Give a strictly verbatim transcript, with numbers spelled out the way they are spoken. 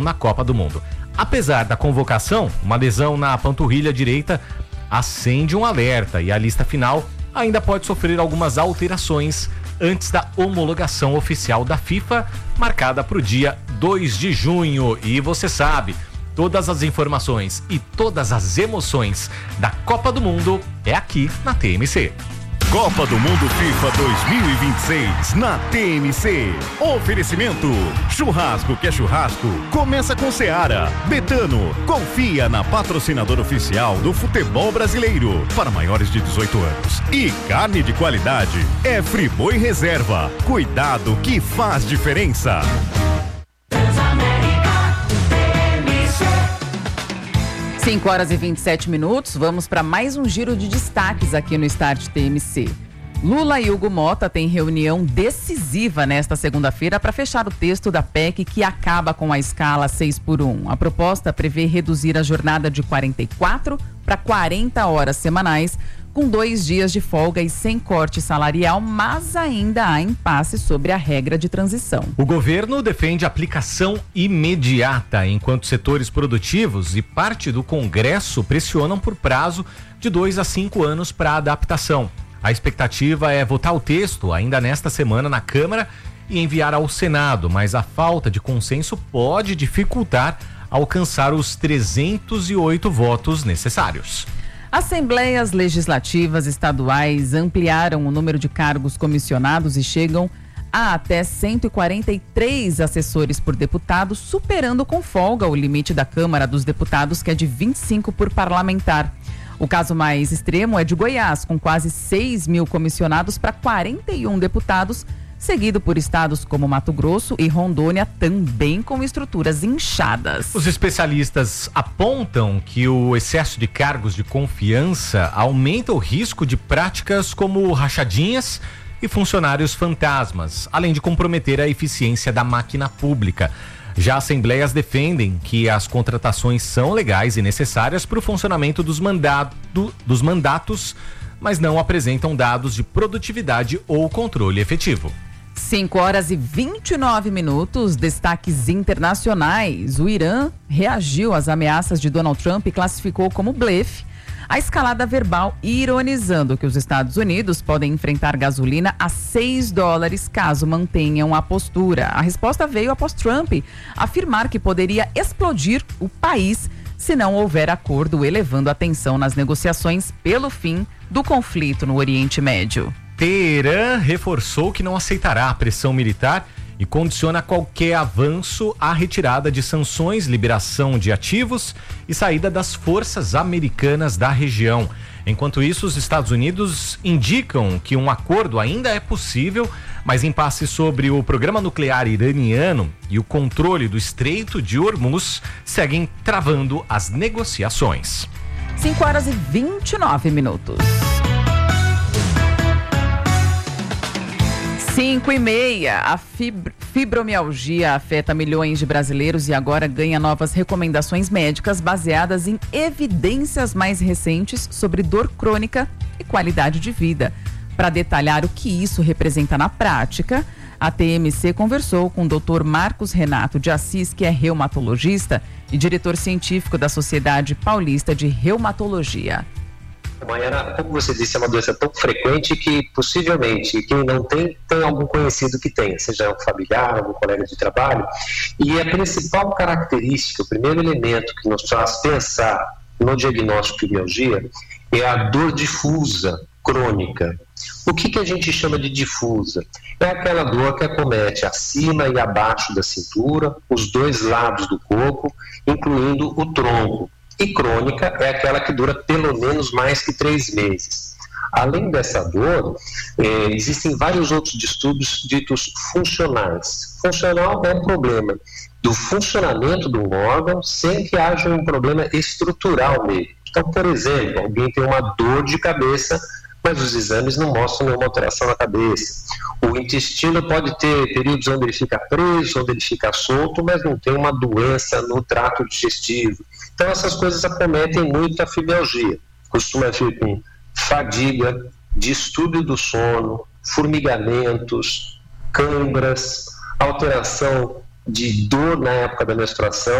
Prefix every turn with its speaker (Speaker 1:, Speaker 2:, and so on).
Speaker 1: na Copa do Mundo. Apesar da convocação, uma lesão na panturrilha direita acende um alerta e a lista final ainda pode sofrer algumas alterações antes da homologação oficial da FIFA, marcada para o dia dois de junho. E você sabe, todas as informações e todas as emoções da Copa do Mundo é aqui na T M C.
Speaker 2: Copa do Mundo FIFA dois mil e vinte e seis na T M C. Oferecimento: churrasco que é churrasco, começa com Seara. Betano, confia na patrocinadora oficial do futebol brasileiro para maiores de dezoito anos. E carne de qualidade é Friboi Reserva. Cuidado que faz diferença.
Speaker 3: cinco horas e vinte e sete minutos, vamos para mais um giro de destaques aqui no Start T M C. Lula e Hugo Mota têm reunião decisiva nesta segunda-feira para fechar o texto da P E C que acaba com a escala seis por um. A proposta prevê reduzir a jornada de quarenta e quatro para quarenta horas semanais, com dois dias de folga e sem corte salarial, mas ainda há impasse sobre a regra de transição.
Speaker 1: O governo defende aplicação imediata, enquanto setores produtivos e parte do Congresso pressionam por prazo de dois a cinco anos para adaptação. A expectativa é votar o texto ainda nesta semana na Câmara e enviar ao Senado, mas a falta de consenso pode dificultar alcançar os trezentos e oito votos necessários.
Speaker 3: Assembleias legislativas estaduais ampliaram o número de cargos comissionados e chegam a até cento e quarenta e três assessores por deputado, superando com folga o limite da Câmara dos Deputados, que é de vinte e cinco por parlamentar. O caso mais extremo é de Goiás, com quase seis mil comissionados para quarenta e um deputados, seguido por estados como Mato Grosso e Rondônia, também com estruturas inchadas.
Speaker 1: Os especialistas apontam que o excesso de cargos de confiança aumenta o risco de práticas como rachadinhas e funcionários fantasmas, além de comprometer a eficiência da máquina pública. Já assembleias defendem que as contratações são legais e necessárias para o funcionamento dos, mandado, dos mandatos, mas não apresentam dados de produtividade ou controle efetivo.
Speaker 3: cinco horas e vinte e nove minutos, destaques internacionais. O Irã reagiu às ameaças de Donald Trump e classificou como blefe a escalada verbal, ironizando que os Estados Unidos podem enfrentar gasolina a seis dólares caso mantenham a postura. A resposta veio após Trump afirmar que poderia explodir o país se não houver acordo, elevando a tensão nas negociações pelo fim do conflito no Oriente Médio.
Speaker 1: Teherã reforçou que não aceitará a pressão militar e condiciona qualquer avanço à retirada de sanções, liberação de ativos e saída das forças americanas da região. Enquanto isso, os Estados Unidos indicam que um acordo ainda é possível, mas impasse sobre o programa nuclear iraniano e o controle do Estreito de Hormuz seguem travando as negociações.
Speaker 3: cinco horas e vinte e nove minutos. cinco e meia, a fibr- fibromialgia afeta milhões de brasileiros e agora ganha novas recomendações médicas baseadas em evidências mais recentes sobre dor crônica e qualidade de vida. Para detalhar o que isso representa na prática, a T M C conversou com o doutor Marcos Renato de Assis, que é reumatologista e diretor científico da Sociedade Paulista de Reumatologia.
Speaker 4: Maiana, como você disse, é uma doença tão frequente que possivelmente quem não tem, tem algum conhecido que tenha, seja um familiar, algum colega de trabalho. E a principal característica, o primeiro elemento que nos faz pensar no diagnóstico de mialgia é a dor difusa, crônica. O que, que a gente chama de difusa? É aquela dor que acomete acima e abaixo da cintura, os dois lados do corpo, incluindo o tronco. E crônica é aquela que dura pelo menos mais que três meses. Além dessa dor, eh, existem vários outros distúrbios ditos funcionais. Funcional é um problema do funcionamento do órgão sem que haja um problema estrutural nele. Então, por exemplo, alguém tem uma dor de cabeça, mas os exames não mostram nenhuma alteração na cabeça. O intestino pode ter períodos onde ele fica preso, onde ele fica solto, mas não tem uma doença no trato digestivo. Então essas coisas acometem muito a fibromialgia. Costuma vir com fadiga, distúrbio do sono, formigamentos, câimbras, alteração de dor na época da menstruação.